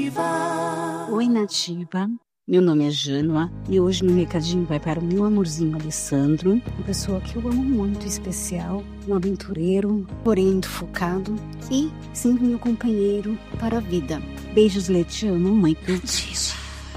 Oi, Nativa. Meu nome é Jânua e hoje meu recadinho vai para o meu amorzinho Alessandro, uma pessoa que eu amo muito, especial, um aventureiro, porém muito focado e sempre meu companheiro para a vida. Beijos, Lê, te amo muito.